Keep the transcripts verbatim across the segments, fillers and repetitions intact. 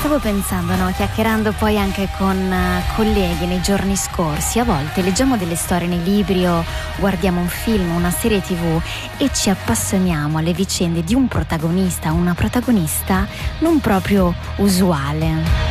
Stavo pensando, no, chiacchierando poi anche con uh, colleghi nei giorni scorsi, a volte leggiamo delle storie nei libri o guardiamo un film, una serie tv e ci appassioniamo alle vicende di un protagonista, una protagonista non proprio usuale.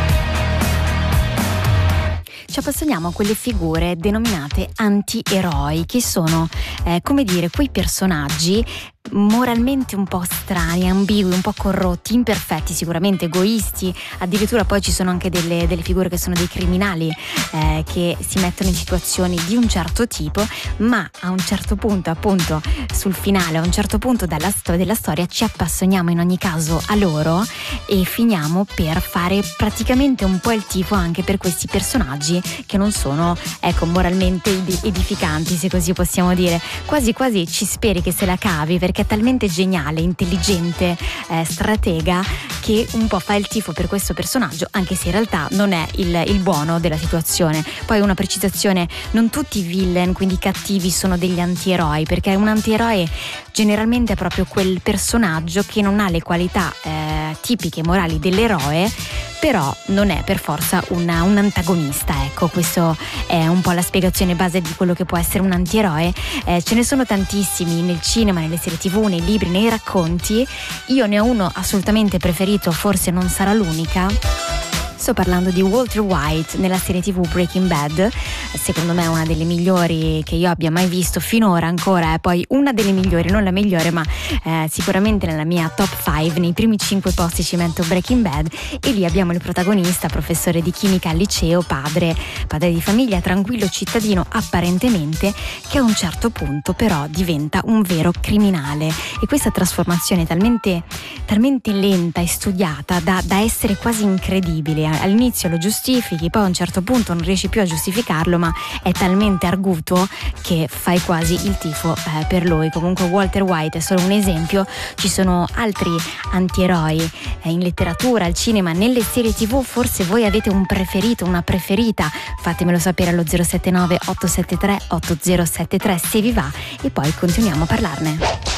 Ci appassioniamo a quelle figure denominate antieroi, che sono, eh, come dire, quei personaggi moralmente un po' strani, ambigui, un po' corrotti, imperfetti, sicuramente egoisti. Addirittura poi ci sono anche delle, delle figure che sono dei criminali eh, che si mettono in situazioni di un certo tipo, ma a un certo punto, appunto sul finale, a un certo punto della, sto- della storia ci appassioniamo in ogni caso a loro e finiamo per fare praticamente un po' il tifo anche per questi personaggi che non sono, ecco, moralmente ed- edificanti, se così possiamo dire. Quasi quasi ci speri che se la cavi, perché è talmente geniale, intelligente, eh, stratega, che un po' fa il tifo per questo personaggio, anche se in realtà non è il, il buono della situazione. Poi una precisazione: non tutti i villain, quindi i cattivi, sono degli antieroi, perché un antieroe generalmente è proprio quel personaggio che non ha le qualità eh, tipiche morali dell'eroe, però non è per forza una, un antagonista. Ecco, questo è un po' la spiegazione base di quello che può essere un antieroe. Eh, ce ne sono tantissimi nel cinema, nelle serie tv, nei libri, nei racconti. Io ne ho uno assolutamente preferito, forse non sarà l'unica. Sto parlando di Walter White nella serie tv Breaking Bad. Secondo me è una delle migliori che io abbia mai visto finora, ancora è poi una delle migliori, non la migliore, ma eh, sicuramente nella mia top cinque, nei primi cinque posti ci metto Breaking Bad. E lì abbiamo il protagonista, professore di chimica al liceo, padre, padre di famiglia, tranquillo cittadino apparentemente, che a un certo punto però diventa un vero criminale. E questa trasformazione è talmente, talmente lenta e studiata da, da essere quasi incredibile. All'inizio lo giustifichi, poi a un certo punto non riesci più a giustificarlo, ma è talmente arguto che fai quasi il tifo eh, per lui. Comunque Walter White è solo un esempio, ci sono altri antieroi eh, in letteratura, al cinema, nelle serie tv. Forse voi avete un preferito, una preferita? Fatemelo sapere allo zero sette nove otto sette tre otto zero sette tre se vi va, e poi continuiamo a parlarne.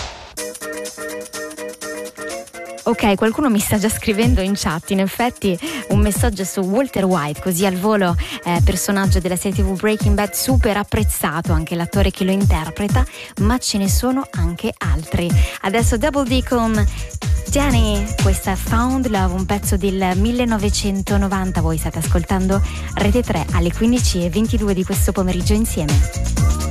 Ok, qualcuno mi sta già scrivendo in chat, in effetti un messaggio su Walter White, così al volo, eh, personaggio della serie tv Breaking Bad, super apprezzato anche l'attore che lo interpreta, ma ce ne sono anche altri. Adesso Double D con Danny, questa è Found Love, un pezzo del millenovecentonovanta. Voi state ascoltando Rete tre alle quindici e ventidue di questo pomeriggio insieme.